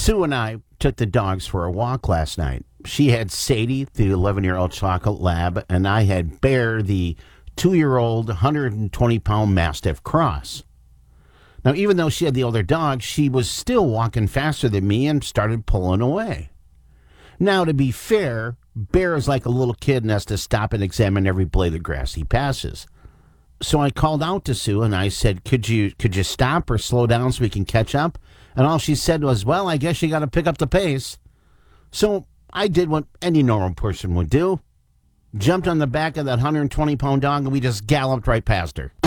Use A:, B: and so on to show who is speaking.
A: Sue and I took the dogs for a walk last night. She had Sadie, the 11-year-old chocolate lab, and I had Bear, the 2-year-old 120-pound Mastiff cross. Now, even though she had the older dog, she was still walking faster than me and started pulling away. Now, to be fair, Bear is like a little kid and has to stop and examine every blade of grass he passes. So I called out to Sue and I said, could you stop or slow down so we can catch up? And all she said was, well, I guess you got to pick up the pace. So I did what any normal person would do. Jumped on the back of that 120-pound dog and we just galloped right past her.